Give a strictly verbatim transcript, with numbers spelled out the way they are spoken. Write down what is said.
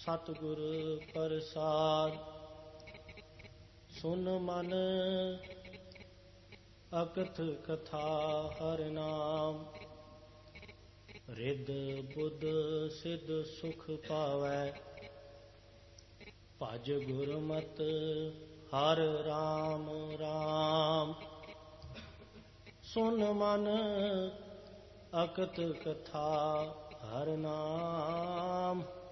ਸਤਿਗੁਰ ਪ੍ਰਸਾਦ। ਸੁਨ ਮਨ ਅਕਥ ਕਥਾ ਹਰਿ ਨਾਮ, ਰਿੱਧ ਬੁੱਧ ਸਿੱਧ ਸੁਖ ਪਾਵੈ। ਭਜ ਗੁਰਮਤਿ ਹਰਿ ਰਾਮ ਰਾਮ। ਸੁਨ ਮਨ ਅਕਥ ਕਥਾ ਹਰਿ ਨਾਮ।